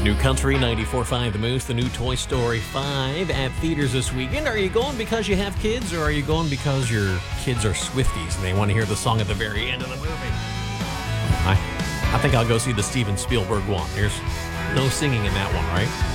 New Country, 94.5 The Moose, the new Toy Story 5 at theaters this weekend. Are you going because you have kids, or are you going because your kids are Swifties and they want to hear the song at the very end of the movie? I think I'll go see the Steven Spielberg one. There's no singing in that one, right?